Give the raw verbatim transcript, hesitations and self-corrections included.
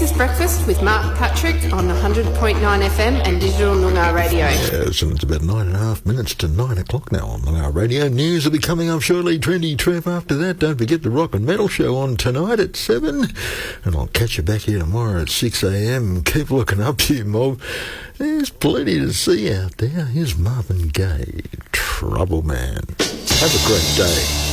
This is Breakfast with Mark Patrick on one hundred point nine F M and Digital Noongar Radio. Yes, and it's about nine and a half minutes to nine o'clock now on Noongar Radio. News will be coming up shortly. Trendy Trev after that. Don't forget the Rock and Metal Show on tonight at seven. And I'll catch you back here tomorrow at six a.m. Keep looking up here, Mob. There's plenty to see out there. Here's Marvin Gaye, Trouble Man. Have a great day.